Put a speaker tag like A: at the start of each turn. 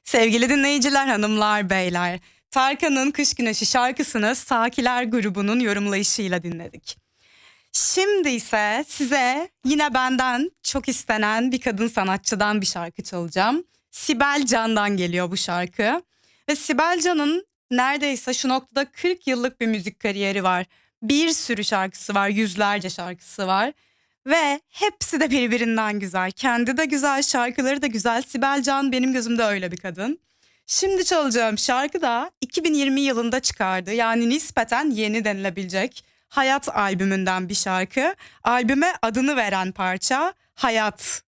A: Sevgili dinleyiciler, hanımlar, beyler, Tarkan'ın Kış Güneşi şarkısını Sakiler grubunun yorumlayışıyla dinledik. Şimdi ise size yine benden çok istenen bir kadın sanatçıdan bir şarkı çalacağım. Sibel Can'dan geliyor bu şarkı. Ve Sibel Can'ın neredeyse şu noktada 40 yıllık bir müzik kariyeri var. Bir sürü şarkısı var, yüzlerce şarkısı var. Ve hepsi de birbirinden güzel. Kendi de güzel, şarkıları da güzel. Sibel Can benim gözümde öyle bir kadın. Şimdi çalacağım şarkı da 2020 yılında çıkardı. Yani nispeten yeni denilebilecek Hayat albümünden bir şarkı. Albüme adını veren parça Hayat.